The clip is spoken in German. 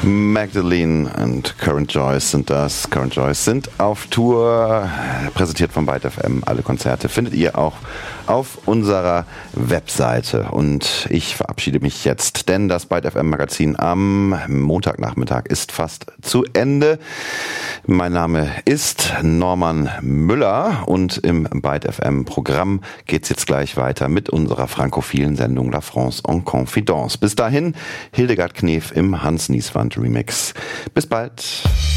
Magdalene und Current Joyce sind das. Current Joyce sind auf Tour, präsentiert von Byte FM. Alle Konzerte findet ihr auch auf unserer Webseite. Und ich verabschiede mich jetzt, denn das Byte FM Magazin am Montagnachmittag ist fast zu Ende. Mein Name ist Norman Müller und im Byte FM Programm geht's jetzt gleich weiter mit unserer frankophilen Sendung La France en Confidence. Bis dahin, Hildegard Knef im Hans Nieswand Remix. Bis bald.